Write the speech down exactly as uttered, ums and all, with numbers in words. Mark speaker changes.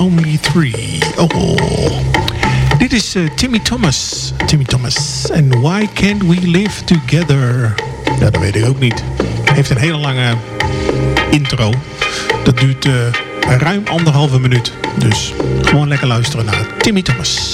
Speaker 1: Only Three. Oh. Dit is uh, Timmy Thomas. Timmy Thomas. En Why Can't We Live Together? Ja, dat weet ik ook niet. Heeft een hele lange intro. Dat duurt uh, ruim anderhalve minuut. Dus gewoon lekker luisteren naar Timmy Thomas.